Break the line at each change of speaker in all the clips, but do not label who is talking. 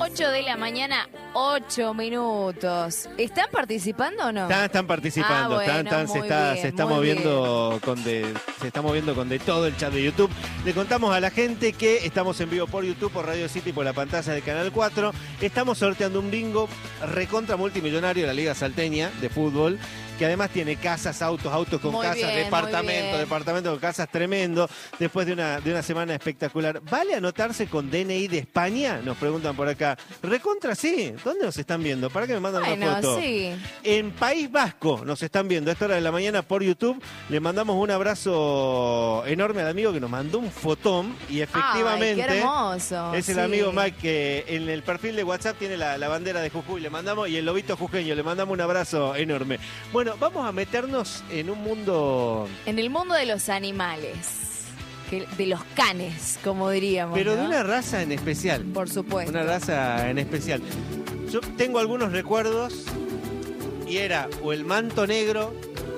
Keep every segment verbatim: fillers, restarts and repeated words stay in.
ocho de la mañana, ocho minutos. ¿Están participando o no?
Están, están participando,
Ah, bueno,
están, están, se
muy
está,
bien,
se está
muy
moviendo con de, se está moviendo con de todo el chat de YouTube. Le contamos a la gente que estamos en vivo por YouTube, por Radio City, por la pantalla de Canal cuatro. Estamos sorteando un bingo recontra multimillonario de la Liga Salteña de fútbol, que además tiene casas, autos, autos con
Muy
casas,
bien, muy
departamentos,
bien.
departamentos con casas, tremendo. Después de una, de una semana espectacular. ¿Vale anotarse con D N I de España? Nos preguntan por acá. Recontra, sí. ¿Dónde nos están viendo? ¿Para que me mandan
Bueno,
una foto?
sí.
En País Vasco nos están viendo a esta hora de la mañana por YouTube. Le mandamos un abrazo enorme al amigo que nos mandó un fotón y efectivamente
Ay, qué hermoso.
es el
sí.
amigo Mike que en el perfil de WhatsApp tiene la, la bandera de Jujuy. Le mandamos, y el lobito jujeño, le mandamos un abrazo enorme. Bueno, vamos a meternos en un mundo,
En el mundo de los animales. Que- de los canes, como diríamos.
pero
¿no?
de una raza en especial.
Por supuesto.
Una raza en especial. Yo tengo algunos recuerdos y era o el manto negro,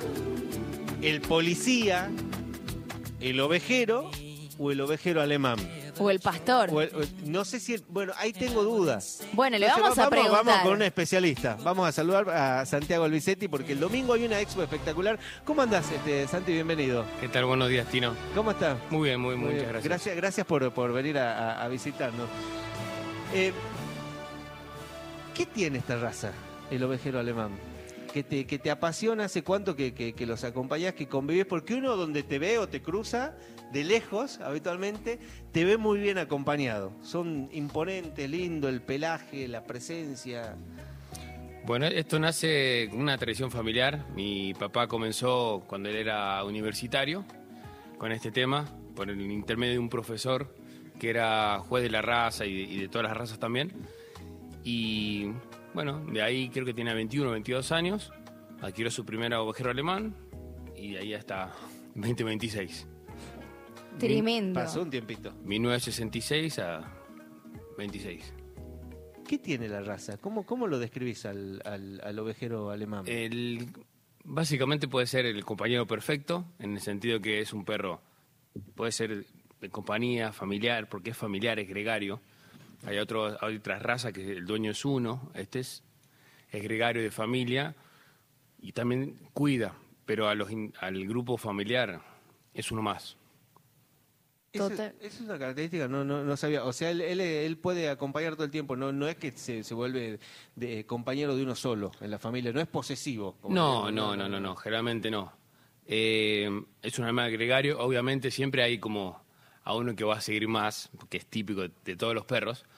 el policía, el ovejero o el ovejero alemán.
O el pastor.
O el- o el- no sé si... el- bueno, ahí tengo dudas.
Bueno, le
Entonces,
vamos a preguntar.
Vamos con un especialista. Vamos a saludar a Santiago Albisetti porque el domingo hay una expo espectacular. ¿Cómo andás, este, Santi? Bienvenido.
¿Qué tal? Buenos días, Tino.
¿Cómo estás?
Muy bien, muy,
Muy
muchas
bien.
gracias.
Gracias, gracias por, por venir a, a- a visitarnos. Eh, ¿Qué tiene esta raza, el ovejero alemán? Que te, que te apasiona, ¿hace cuánto que, que- que los acompañás, que convivís? Porque uno donde te ve o te cruza, de lejos, habitualmente, te ve muy bien acompañado. Son imponentes, lindo el pelaje, la presencia.
Bueno, esto nace con una tradición familiar. Mi papá comenzó cuando él era universitario con este tema, por el intermedio de un profesor que era juez de la raza y de, y de todas las razas también. Y bueno, de ahí creo que tenía veintiuno, veintidós años, adquirió su primer ovejero alemán y de ahí hasta veinte veintiséis.
Tremendo.
Pasó un tiempito.
mil novecientos sesenta y seis a veintiséis.
¿Qué tiene la raza? ¿Cómo, cómo lo describís al, al- al ovejero alemán?
El, básicamente puede ser el compañero perfecto, en el sentido que es un perro, puede ser de compañía, familiar, porque es familiar, es gregario. Hay, otro, hay otras razas que el dueño es uno, este es, es gregario de familia y también cuida, pero a los, in- al grupo familiar es uno más.
Eso,
Total.
eso es una característica, no, no, no sabía. O sea, él, él, él puede acompañar todo el tiempo, no, no es que se, se vuelve de, compañero de uno solo en la familia, no es posesivo. como
No,
digamos,
no, no, no, no, generalmente no. Eh, es un animal gregario, obviamente siempre hay como a uno que va a seguir más, porque es típico de todos los perros,